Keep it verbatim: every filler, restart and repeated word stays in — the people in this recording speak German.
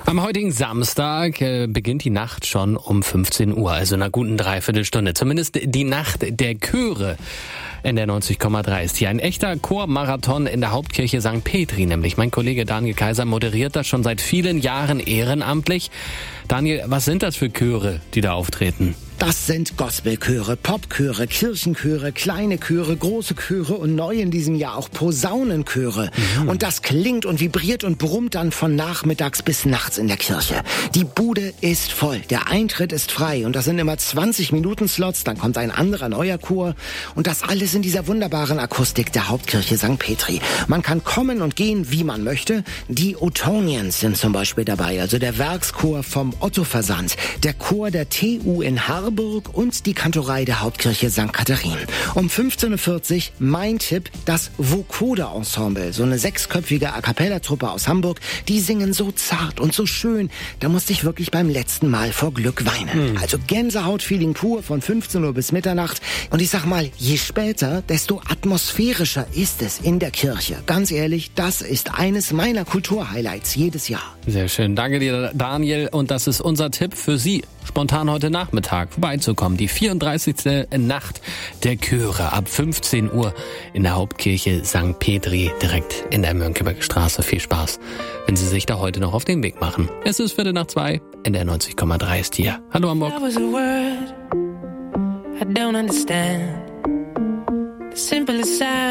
Am heutigen Samstag äh, beginnt die Nacht schon um fünfzehn Uhr, also in einer guten Dreiviertelstunde. Zumindest die Nacht der Chöre. N D R neunzig Komma drei ist hier ein echter Chormarathon in der Hauptkirche Sankt Petri, nämlich. Mein Kollege Daniel Kaiser moderiert das schon seit vielen Jahren ehrenamtlich. Daniel, was sind das für Chöre, die da auftreten? Das sind Gospelchöre, Popchöre, Kirchenchöre, kleine Chöre, große Chöre und neu in diesem Jahr auch Posaunenchöre. Mhm. Und das klingt und vibriert und brummt dann von nachmittags bis nachts in der Kirche. Die Bude ist voll, der Eintritt ist frei und das sind immer zwanzig Minuten Slots, dann kommt ein anderer neuer Chor und das alles in dieser wunderbaren Akustik der Hauptkirche Sankt Petri. Man kann kommen und gehen, wie man möchte. Die Ottonians sind zum Beispiel dabei, also der Werkschor vom Otto Versand, der Chor der T U in Harburg und die Kantorei der Hauptkirche Sankt Katharin. Um fünfzehn Uhr vierzig mein Tipp, das Vocoder Ensemble, so eine sechsköpfige A-Cappella-Truppe aus Hamburg, die singen so zart und so schön, da musste ich wirklich beim letzten Mal vor Glück weinen. Hm. Also Gänsehaut-Feeling pur von fünfzehn Uhr bis Mitternacht und ich sag mal, je später, desto atmosphärischer ist es in der Kirche. Ganz ehrlich, das ist eines meiner Kulturhighlights jedes Jahr. Sehr schön, danke dir Daniel und das ist unser Tipp für Sie, spontan heute Nachmittag vorbeizukommen. Die vierunddreißigste Nacht der Chöre ab fünfzehn Uhr in der Hauptkirche Sankt Petri, direkt in der Mönckeberger Straße. Viel Spaß, wenn Sie sich da heute noch auf den Weg machen. Es ist Viertel nach zwei, N D R neunzig Komma drei ist hier. Hallo Hamburg. That was a word I don't understand. The simplest sound.